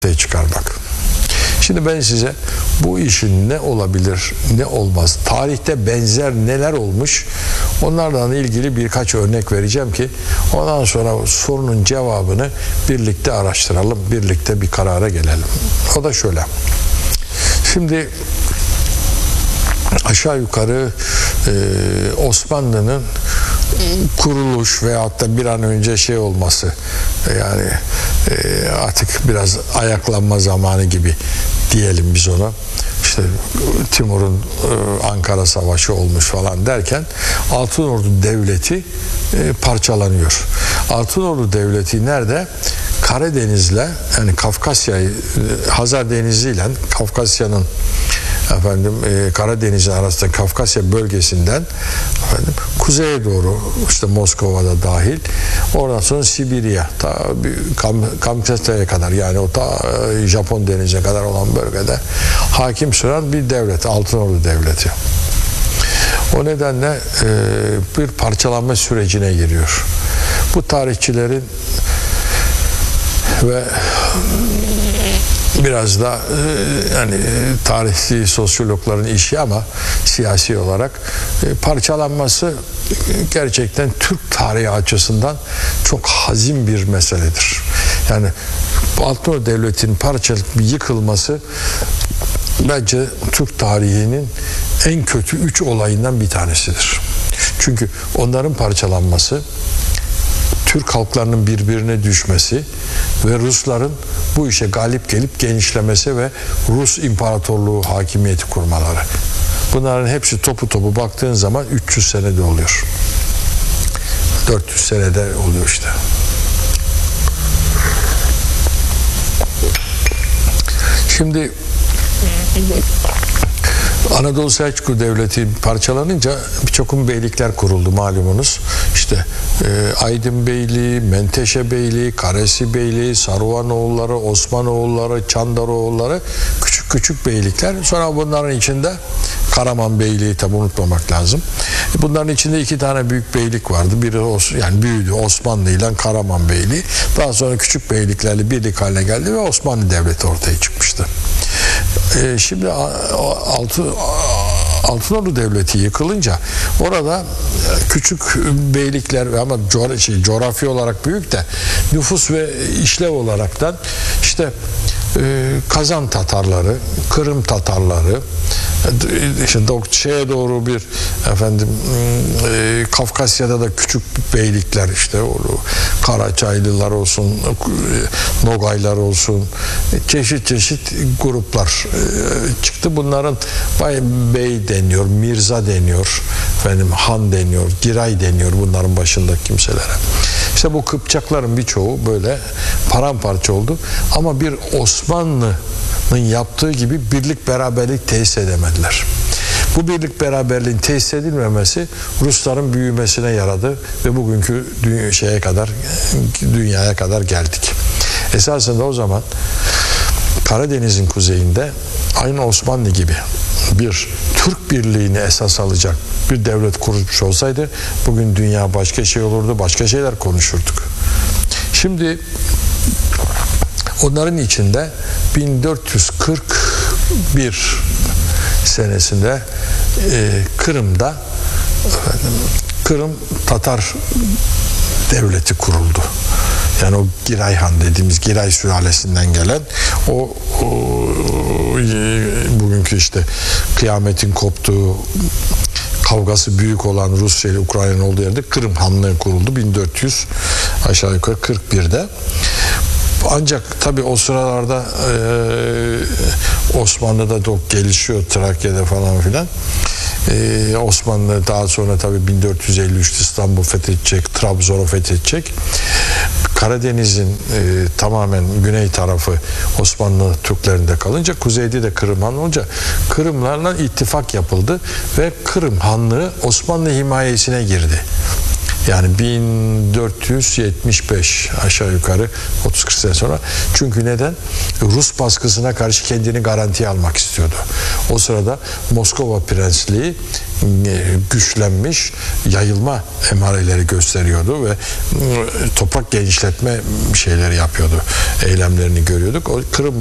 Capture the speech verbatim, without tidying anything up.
çıkarmak. Şimdi ben size bu işin ne olabilir, ne olmaz, tarihte benzer neler olmuş, onlardan ilgili birkaç örnek vereceğim ki ondan sonra sorunun cevabını birlikte araştıralım, birlikte bir karara gelelim. O da şöyle. Şimdi aşağı yukarı e, Osmanlı'nın kuruluş veyahut da bir an önce şey olması, yani e, artık biraz ayaklanma zamanı gibi diyelim biz ona. İşte Timur'un e, Ankara Savaşı olmuş falan derken Altınordu Devleti e, parçalanıyor. Altınordu Devleti nerede? Karadeniz'le, yani Kafkasya'yı, e, Hazar Denizi ile Kafkasya'nın efendim e, Karadeniz'in arasında Kafkasya bölgesinden efendim kuzeye doğru, işte Moskova'da dahil, oradan sonra Sibirya, ta Kam, Kamçatka'ya kadar, yani o ta e, Japon denize kadar olan bölgede hakim süren bir devlet, Altınordu Devleti. O nedenle e, bir parçalanma sürecine giriyor. Bu tarihçilerin ve biraz da yani tarihçi sosyologların işi ama siyasi olarak parçalanması gerçekten Türk tarihi açısından çok hazin bir meseledir. Yani Altınordu Devleti'nin parçalanıp yıkılması bence Türk tarihinin en kötü üç olayından bir tanesidir. Çünkü onların parçalanması, Türk halklarının birbirine düşmesi ve Rusların bu işe galip gelip genişlemesi ve Rus İmparatorluğu hakimiyeti kurmaları. Bunların hepsi topu topu baktığın zaman üç yüz senede oluyor. dört yüz senede oluyor işte. Şimdi Anadolu Selçuklu Devleti parçalanınca birçok beylikler kuruldu malumunuz. İşte e, Aydın Beyliği, Menteşe Beyliği, Karesi Beyliği, Saruvanoğulları, Osmanoğulları, Çandaroğulları, küçük küçük beylikler. Sonra bunların içinde Karaman Beyliği tabi unutmamak lazım. Bunların içinde iki tane büyük beylik vardı. Biri Os yani büyüdü, Osmanlı ile Karaman Beyliği. Daha sonra küçük beyliklerle birlik haline geldi ve Osmanlı Devleti ortaya çıkmıştı. Ee, şimdi altı Altınordu Devleti yıkılınca orada küçük beylikler ama şey, coğrafi olarak büyük de nüfus ve işlev olaraktan işte e, Kazan Tatarları, Kırım Tatarları, işte şeye doğru bir efendim e, Kafkasya'da da küçük beylikler, işte o Karaçaylılar olsun, Nogaylar olsun, çeşit çeşit gruplar e, çıktı. Bunların bey deniyor, Mirza deniyor, efendim Han deniyor, Giray deniyor bunların başındaki kimselere. İşte bu Kıpçakların birçoğu böyle paramparça oldu ama bir Osmanlı'nın yaptığı gibi birlik beraberlik tesis edemediler. Bu birlik beraberliğin tesis edilmemesi Rusların büyümesine yaradı ve bugünkü dünya şeye kadar, dünyaya kadar geldik. Esasında o zaman Karadeniz'in kuzeyinde aynı Osmanlı gibi bir Türk birliğini esas alacak bir devlet kurulmuş olsaydı bugün dünya başka şey olurdu, başka şeyler konuşurduk. Şimdi onların içinde bin dört yüz kırk bir senesinde e, Kırım'da efendim, Kırım Tatar Devleti kuruldu. Yani o Giray Han dediğimiz Giray sülalesinden gelen o, o bugünkü işte kıyametin koptuğu, kavgası büyük olan Rusya ile Ukrayna'nın olduğu yerde Kırım Hanlığı kuruldu bin dört yüz aşağı yukarı kırk birde. Ancak tabii o sıralarda e, Osmanlı'da da gelişiyor, Trakya'da falan filan. Ee, Osmanlı daha sonra tabii bin dört yüz elli üçte İstanbul fethedecek, Trabzon'u fethedecek. Karadeniz'in e, tamamen güney tarafı Osmanlı Türklerinde kalınca kuzeyde de Kırım Hanlığı olunca Kırımlarla ittifak yapıldı ve Kırım Hanlığı Osmanlı himayesine girdi. Yani bin dört yüz yetmiş beş aşağı yukarı otuz kırk sene sonra. Çünkü neden? Rus baskısına karşı kendini garantiye almak istiyordu. O sırada Moskova Prensliği güçlenmiş, yayılma emareleri gösteriyordu ve toprak genişletme şeyleri yapıyordu. Eylemlerini görüyorduk. O Kırım